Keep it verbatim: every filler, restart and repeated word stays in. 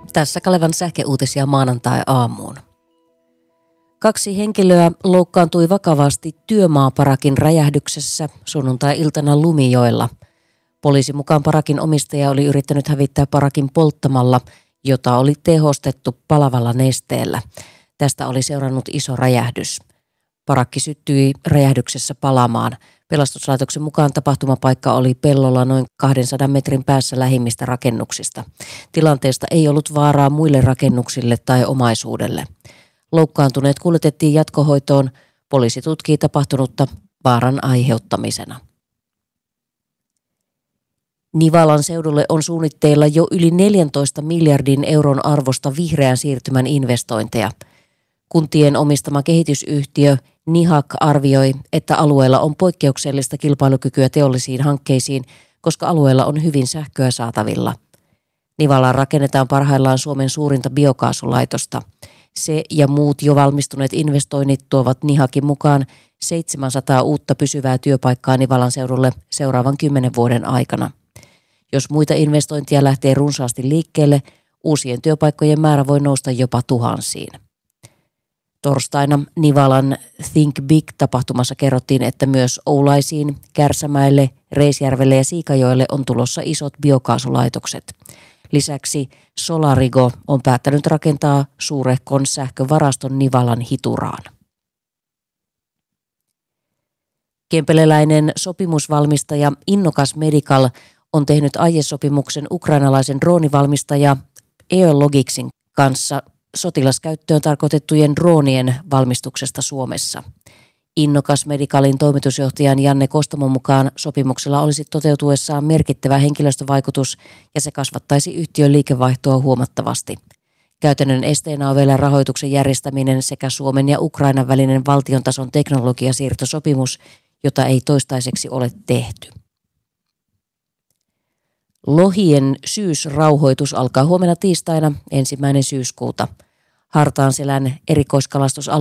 Tässä Kalevan sähkeuutisia maanantai-aamuun. Kaksi henkilöä loukkaantui vakavasti työmaaparakin räjähdyksessä sunnuntai-iltana Lumijoella. Poliisin mukaan parakin omistaja oli yrittänyt hävittää parakin polttamalla, jota oli tehostettu palavalla nesteellä. Tästä oli seurannut iso räjähdys. Parakki syttyi räjähdyksessä palamaan. Pelastuslaitoksen mukaan tapahtumapaikka oli pellolla noin kahdensadan metrin päässä lähimmistä rakennuksista. Tilanteesta ei ollut vaaraa muille rakennuksille tai omaisuudelle. Loukkaantuneet kuljetettiin jatkohoitoon. Poliisi tutkii tapahtunutta vaaran aiheuttamisena. Nivalan seudulle on suunnitteilla jo yli neljäntoista miljardin euron arvosta vihreän siirtymän investointeja. Kuntien omistama kehitysyhtiö Nihak arvioi, että alueella on poikkeuksellista kilpailukykyä teollisiin hankkeisiin, koska alueella on hyvin sähköä saatavilla. Nivalaan rakennetaan parhaillaan Suomen suurinta biokaasulaitosta. Se ja muut jo valmistuneet investoinnit tuovat Nihakin mukaan seitsemänsataa uutta pysyvää työpaikkaa Nivalan seudulle seuraavan kymmenen vuoden aikana. Jos muita investointia lähtee runsaasti liikkeelle, uusien työpaikkojen määrä voi nousta jopa tuhansiin. Torstaina Nivalan Think Big-tapahtumassa kerrottiin, että myös Oulaisiin, Kärsämäelle, Reisjärvelle ja Siikajoelle on tulossa isot biokaasulaitokset. Lisäksi Solarigo on päättänyt rakentaa suurehkon sähkövaraston Nivalan Hituraan. Kempeleläinen sopimusvalmistaja Innokas Medical on tehnyt aiesopimuksen ukrainalaisen droonivalmistaja Eologicsin kanssa sotilaskäyttöön tarkoitettujen droonien valmistuksesta Suomessa. Innokas Medicalin toimitusjohtajan Janne Kostamon mukaan sopimuksella olisi toteutuessaan merkittävä henkilöstövaikutus ja se kasvattaisi yhtiön liikevaihtoa huomattavasti. Käytännön esteenä on vielä rahoituksen järjestäminen sekä Suomen ja Ukrainan välinen valtiontason teknologiasiirtosopimus, jota ei toistaiseksi ole tehty. Lohien syysrauhoitus alkaa huomenna tiistaina ensimmäinen syyskuuta. Hartaanselän erikoiskalastusalue